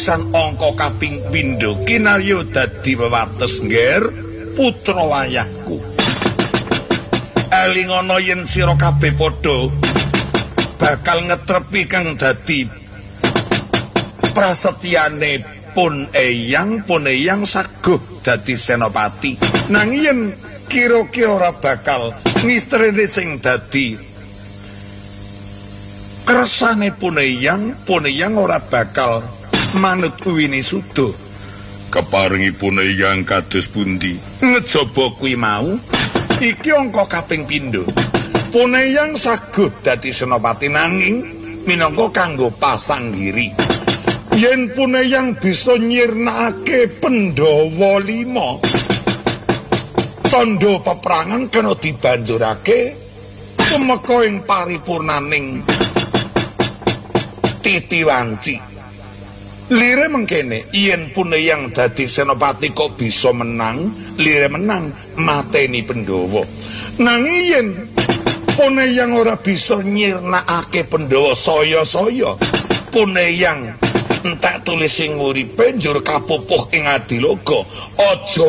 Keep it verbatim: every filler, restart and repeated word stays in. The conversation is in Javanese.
san angka kaping pindho kinarya dadi wewates ngger putra wayahku. Elingana yen sira kabeh padha bakal ngetrepi kang dadi prasetyane pun eyang pun eyang saguh dadi senopati. Nanging yen kira-kira ora bakal ngistrene sing dadi kersane pun eyang pun eyang ora bakal manut kuwini sudo. Keparingipun eyang kados pundi? Ngejaba kuwi mau iki angka kaping pindho. Pun eyang saguh dadi senopati nanging minangka kanggo pasanggiri. Yen pun eyang bisa nyirnakake Pandhawa lima, tandha peperangan kena dibanjurake tumeka ing paripurnaning titi wanci. Lire mengkene yen pun eyang dadi senopati kok bisa menang, lire menang mateni Pandhawa. Nanging yen pun eyang ora bisa nyirnakake Pandhawa saya-saya, pun eyang entek tulis sing uripe njur kapupuh ing adiloka. Aja